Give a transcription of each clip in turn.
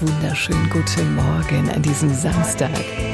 wunderschönen guten Morgen an diesem Samstag.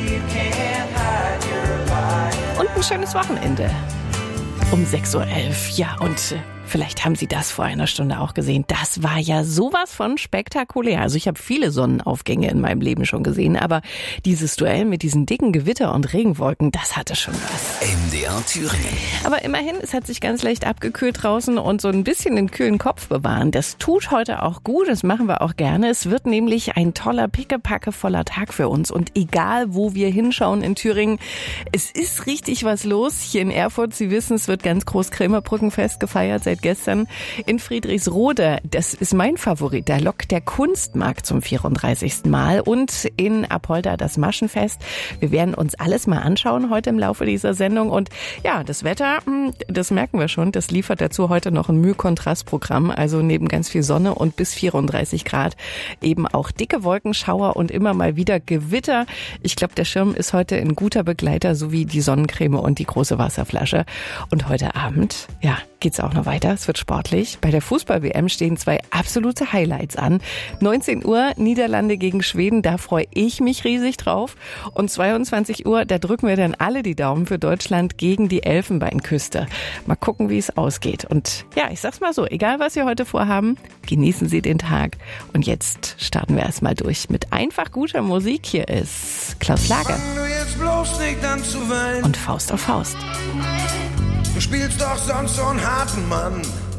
Und ein schönes Wochenende. Um 6.11 Uhr. Ja, und vielleicht haben Sie das vor einer Stunde auch gesehen. Das war ja sowas von spektakulär. Also ich habe viele Sonnenaufgänge in meinem Leben schon gesehen, aber dieses Duell mit diesen dicken Gewitter und Regenwolken, das hatte schon was. MDR Thüringen. Aber immerhin, es hat sich ganz leicht abgekühlt draußen und so ein bisschen den kühlen Kopf bewahren. Das tut heute auch gut, das machen wir auch gerne. Es wird nämlich ein toller, pickepackevoller Tag für uns. Und egal, wo wir hinschauen in Thüringen, es ist richtig was los. Hier in Erfurt, Sie wissen, es wird ganz groß Krämerbrückenfest gefeiert seit gestern. In Friedrichsrode, das ist mein Favorit, da lockt der Kunstmarkt zum 34. Mal. Und in Apolda das Maschenfest. Wir werden uns alles mal anschauen heute im Laufe dieser Sendung. Und ja, das Wetter, das merken wir schon, das liefert dazu heute noch ein Mühe-Kontrast-Programm. Also neben ganz viel Sonne und bis 34 Grad eben auch dicke Wolkenschauer und immer mal wieder Gewitter. Ich glaube, der Schirm ist heute ein guter Begleiter, sowie die Sonnencreme und die große Wasserflasche. Und heute Abend, ja, geht's auch noch weiter. Es wird sportlich. Bei der Fußball-WM stehen 2 absolute Highlights an. 19 Uhr Niederlande gegen Schweden, da freue ich mich riesig drauf. Und 22 Uhr, da drücken wir dann alle die Daumen für Deutschland gegen die Elfenbeinküste. Mal gucken, wie es ausgeht. Und ja, ich sag's mal so, egal was Sie heute vorhaben, genießen Sie den Tag. Und jetzt starten wir erstmal durch mit einfach guter Musik. Hier ist Klaus Lager Fang du jetzt bloß nicht an zu weinen. und Faust auf Faust. Du spielst doch sonst so einen harten Mann.